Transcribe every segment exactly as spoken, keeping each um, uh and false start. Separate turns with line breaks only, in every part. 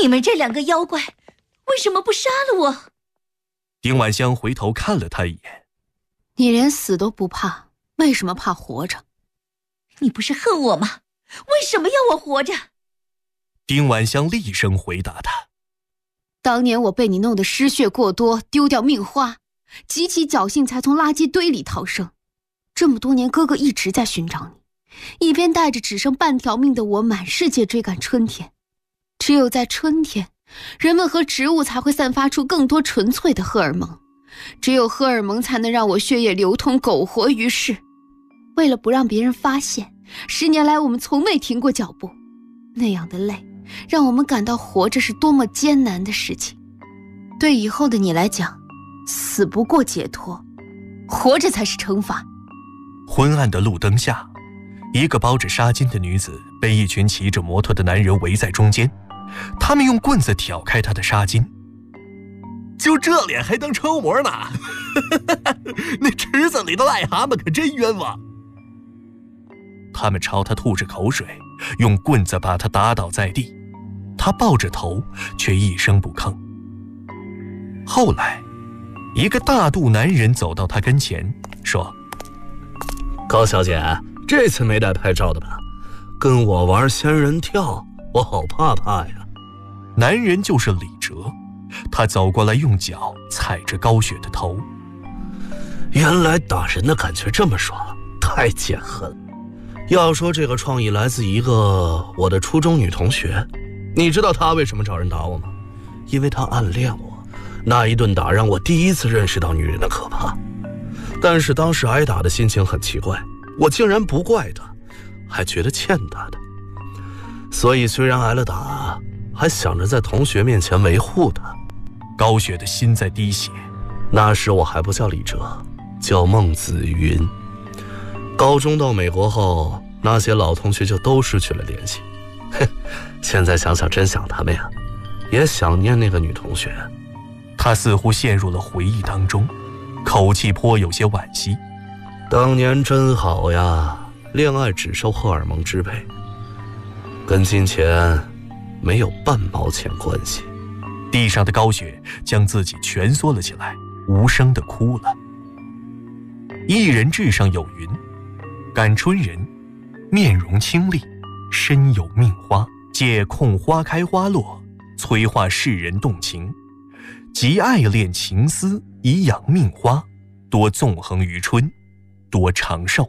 你们这两个妖怪，为什么不杀了我？
丁婉香回头看了他一眼。
你连死都不怕，为什么怕活着？
你不是恨我吗？为什么要我活着？
丁婉香厉声回答他。
当年我被你弄得失血过多，丢掉命花，极其侥幸才从垃圾堆里逃生。这么多年，哥哥一直在寻找你，一边带着只剩半条命的我满世界追赶春天。只有在春天，人们和植物才会散发出更多纯粹的荷尔蒙，只有荷尔蒙才能让我血液流通，苟活于世。为了不让别人发现，十年来我们从未停过脚步。那样的累，让我们感到活着是多么艰难的事情。对以后的你来讲，死不过解脱，活着才是惩罚。
昏暗的路灯下，一个包着纱巾的女子被一群骑着摩托的男人围在中间，他们用棍子挑开她的纱巾。就这脸还当超模呢？那池子里的癞蛤蟆可真冤枉。他们朝她吐着口水，用棍子把她打倒在地，她抱着头却一声不吭。后来一个大肚男人走到她跟前说：
高小姐，这次没带拍照的吧？跟我玩仙人跳，我好怕怕呀。
男人就是李哲，他走过来用脚踩着高雪的头。
原来打人的感觉这么爽，太解恨了。要说这个创意来自一个我的初中女同学，你知道她为什么找人打我吗？因为她暗恋我。那一顿打让我第一次认识到女人的可怕。但是当时挨打的心情很奇怪，我竟然不怪她，还觉得欠她的。所以虽然挨了打，还想着在同学面前维护她。
高雪的心在滴血。
那时我还不叫李哲，叫孟子云。高中到美国后，那些老同学就都失去了联系。哼，现在想想真想他们呀，也想念那个女同学。
他似乎陷入了回忆当中，口气颇有些惋惜。
当年真好呀，恋爱只受荷尔蒙支配，跟金钱没有半毛钱关系。
地上的高雪将自己蜷缩了起来，无声地哭了。一人志上有云：感春人，面容清丽，身有命花，借控花开花落，催化世人动情。极爱恋情思，以养命花，多纵横于春，多长寿。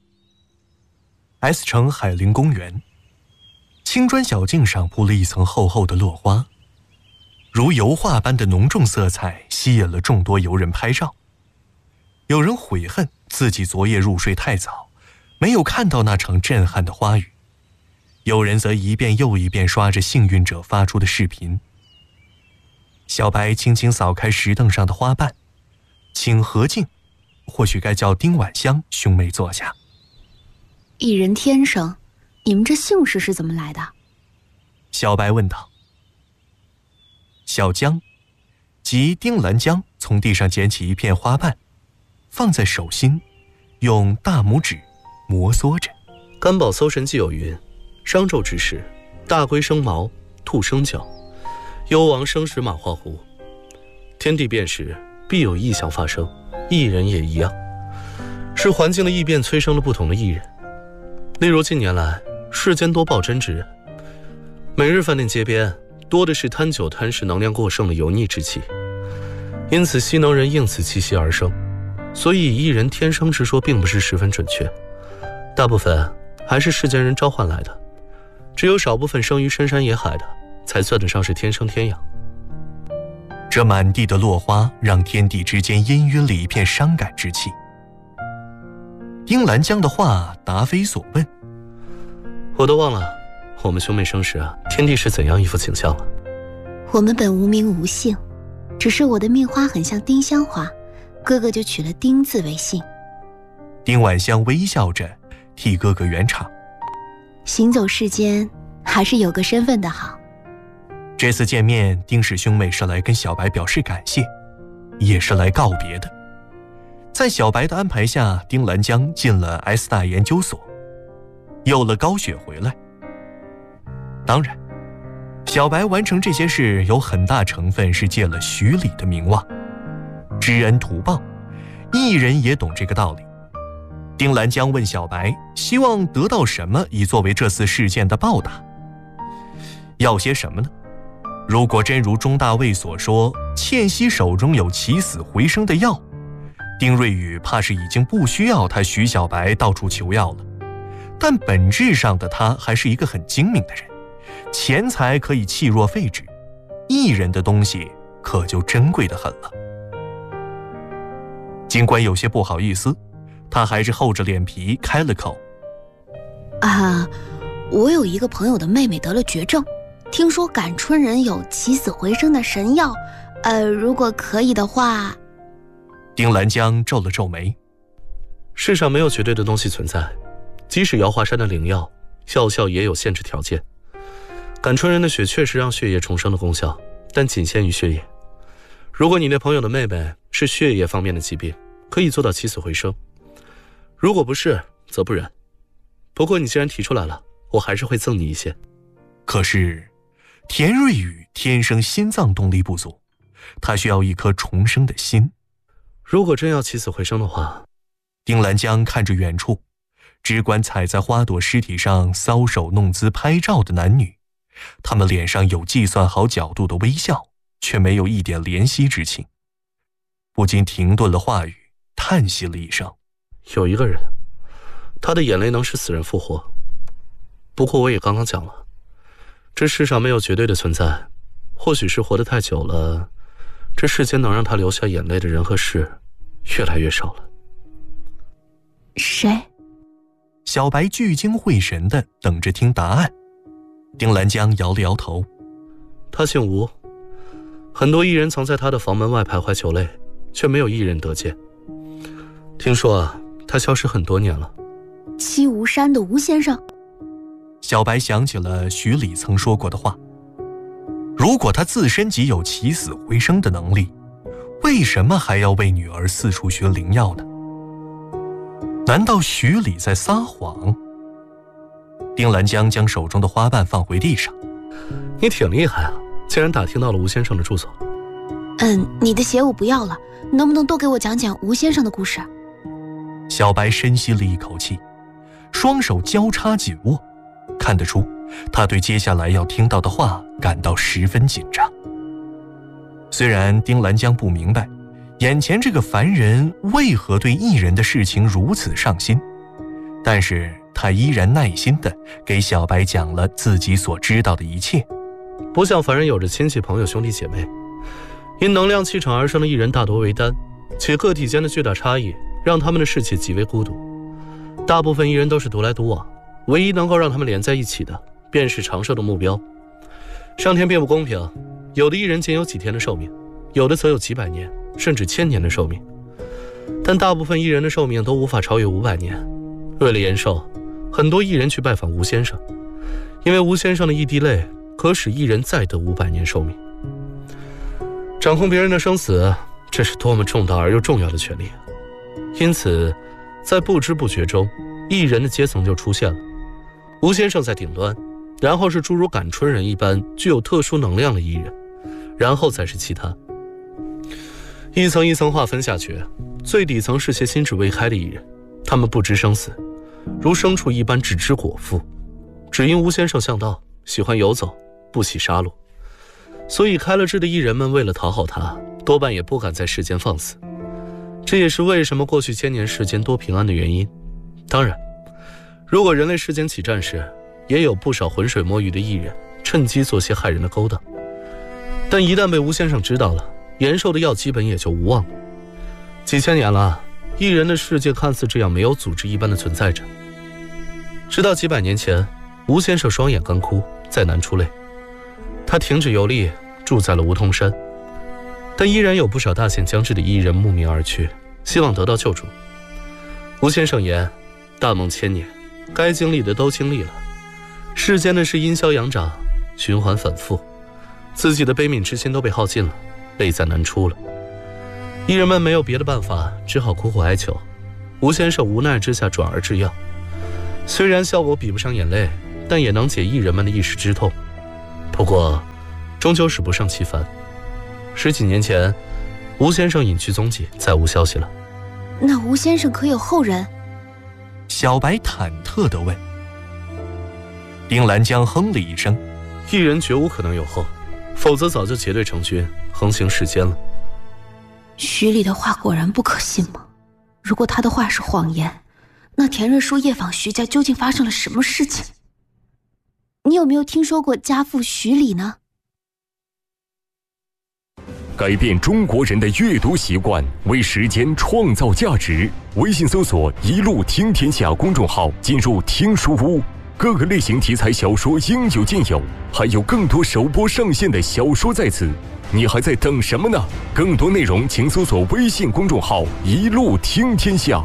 S 城海陵公园，青砖小径上铺了一层厚厚的落花，如油画般的浓重色彩吸引了众多游人拍照。有人悔恨自己昨夜入睡太早，没有看到那场震撼的花雨，有人则一遍又一遍刷着幸运者发出的视频。小白轻轻扫开石凳上的花瓣，请何静，或许该叫丁婉香兄妹坐下。
一人天生，你们这姓氏是怎么来的？
小白问道。小江，即丁兰江，从地上捡起一片花瓣，放在手心，用大拇指摩挲着。
甘宝搜神记有云：商纣之时，大龟生毛，兔生角，幽王生时马化胡。天地变时，必有异象发生，艺人也一样，是环境的异变催生了不同的艺人。例如近年来世间多暴真之人，每日饭店街边多的是贪酒贪食能量过剩的油腻之气，因此吸能人应此气息而生。所以艺人天生之说并不是十分准确，大部分还是世间人召唤来的，只有少部分生于深山野海的才算得上是天生天养。
这满地的落花让天地之间氤氲了一片伤感之气。丁兰江的话答非所问。
我都忘了我们兄妹生时啊，天地是怎样一副景象了。
我们本无名无姓，只是我的命花很像丁香花，哥哥就取了丁字为姓。
丁婉香微笑着替哥哥圆场。
行走世间还是有个身份的好。
这次见面，丁氏兄妹是来跟小白表示感谢，也是来告别的。在小白的安排下，丁兰江进了 S 大研究所，有了高雪回来。当然小白完成这些事有很大成分是借了徐礼的名望，知恩图报，艺人也懂这个道理。丁兰江问小白希望得到什么以作为这次事件的报答。要些什么呢？如果真如钟大卫所说，倩熙手中有起死回生的药，丁瑞宇怕是已经不需要他徐小白到处求药了。但本质上的他还是一个很精明的人，钱财可以弃若废纸，艺人的东西可就珍贵得很了。尽管有些不好意思，他还是厚着脸皮开了口。
啊，我有一个朋友的妹妹得了绝症，听说感春人有起死回生的神药，呃，如果可以的话。
丁兰江皱了皱眉。
世上没有绝对的东西存在，即使瑶华山的灵药，药效也有限制条件。感春人的血确实让血液重生的功效，但仅限于血液。如果你那朋友的妹妹是血液方面的疾病，可以做到起死回生；如果不是，则不然。不过你既然提出来了，我还是会赠你一些。
可是田瑞宇天生心脏动力不足，他需要一颗重生的心。
如果真要起死回生的话，
丁兰江看着远处只管踩在花朵尸体上搔首弄姿拍照的男女，他们脸上有计算好角度的微笑，却没有一点怜惜之情，不禁停顿了话语，叹息了一声。
有一个人，他的眼泪能使死人复活。不过我也刚刚讲了，这世上没有绝对的存在，或许是活得太久了，这世间能让他流下眼泪的人和事越来越少了。
谁？
小白聚精会神地等着听答案。丁兰江摇了摇头。
他姓吴，很多艺人曾在他的房门外徘徊求泪，却没有一人得见。听说啊，他消失很多年了。
七吴山的吴先生。
小白想起了徐礼曾说过的话，如果他自身即有起死回生的能力，为什么还要为女儿四处寻灵药呢？难道徐礼在撒谎？丁兰江将手中的花瓣放回地上。
你挺厉害啊，竟然打听到了吴先生的住所。
嗯，你的鞋我不要了，能不能多给我讲讲吴先生的故事？
小白深吸了一口气，双手交叉紧握，看得出他对接下来要听到的话感到十分紧张。虽然丁兰江不明白眼前这个凡人为何对艺人的事情如此上心，但是他依然耐心地给小白讲了自己所知道的一切。
不像凡人有着亲戚朋友兄弟姐妹，因能量气场而生的艺人大多为单，且个体间的巨大差异让他们的士气极为孤独。大部分艺人都是独来独往，唯一能够让他们连在一起的便是长寿的目标。上天并不公平，有的艺人仅有几天的寿命，有的则有几百年甚至千年的寿命，但大部分艺人的寿命都无法超越五百年。为了延寿，很多艺人去拜访吴先生，因为吴先生的一滴泪可使艺人再得五百年寿命。掌控别人的生死，这是多么重大而又重要的权利。因此在不知不觉中，艺人的阶层就出现了。吴先生在顶端，然后是诸如感春人一般具有特殊能量的艺人，然后才是其他。一层一层划分下去，最底层是些心智未开的艺人，他们不知生死，如牲畜一般只知果腹。只因吴先生向道，喜欢游走，不喜杀戮，所以开了智的艺人们为了讨好他，多半也不敢在世间放肆。这也是为什么过去千年世间多平安的原因。当然，如果人类世间起战时，也有不少浑水摸鱼的艺人趁机做些害人的勾当，但一旦被吴先生知道了，延寿的药基本也就无望了。几千年了，艺人的世界看似这样没有组织一般的存在着。直到几百年前，吴先生双眼干枯，再难出泪，他停止游历，住在了梧桐山，但依然有不少大限将至的艺人慕名而去，希望得到救助。吴先生言，大梦千年，该经历的都经历了，世间的事阴消阳长，循环反复，自己的悲悯之心都被耗尽了，泪再难出了。艺人们没有别的办法，只好苦苦哀求。吴先生无奈之下转而制药，虽然效果比不上眼泪，但也能解艺人们的一时之痛。不不过，终究使不上其烦。十几年前，吴先生隐去踪迹，再无消息了。
那吴先生可有后人？
小白忐忑地问。丁兰江哼了一声，
一人绝无可能有后，否则早就结队成军，横行世间了。
徐礼的话果然不可信吗？如果他的话是谎言，那田瑞书夜访徐家究竟发生了什么事情？你有没有听说过家父徐礼呢？
改变中国人的阅读习惯，为时间创造价值。微信搜索“一路听天下”公众号，进入听书屋，各个类型题材小说应有尽有，还有更多首播上线的小说在此。你还在等什么呢？更多内容请搜索微信公众号“一路听天下”。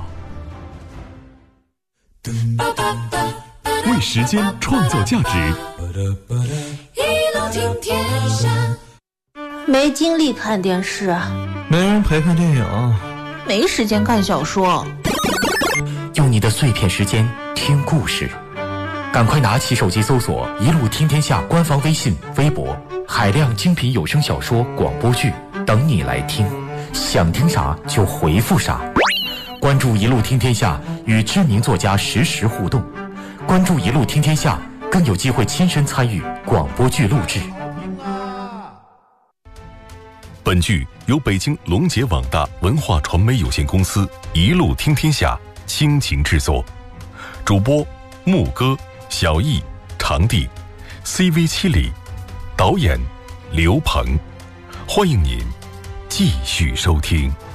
为时间创造价值，
一路听天下。没精力看电视，
没人陪看电影，
没时间看小说。
用你的碎片时间听故事，赶快拿起手机搜索“一路听天下”官方微信、微博，海量精品有声小说、广播剧等你来听，想听啥就回复啥。关注“一路听天下”，与知名作家实时互动。关注“一路听天下”，更有机会亲身参与广播剧录制。
本剧由北京龙杰网大文化传媒有限公司一路听天下倾情制作，主播牧歌、小易、长地 C V 七里，导演刘鹏。欢迎您继续收听。